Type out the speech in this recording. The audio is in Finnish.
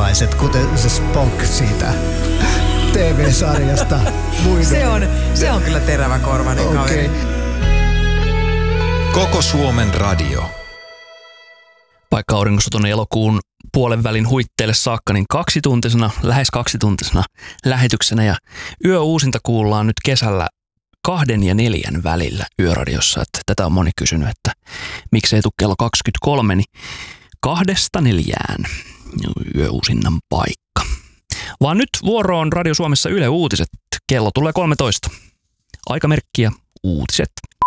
karvaiset, kuten se Spock siitä TV-sarjasta. Se on kyllä teräväkorvainen kaveri. Koko Suomen radio. Vaikka auringossa tuonne elokuun puolen välin huitteille saakka, niin lähes kaksituntisena lähetyksenä ja yöuusinta kuullaan nyt kesällä 2 ja 4 välillä Yöradiossa. Että tätä on moni kysynyt, että miksei tule kello 23, niin 2–4 yöuusinnan paikka. Vaan nyt vuoroon Radio Suomessa Yle Uutiset. Kello tulee 13. Aikamerkki ja uutiset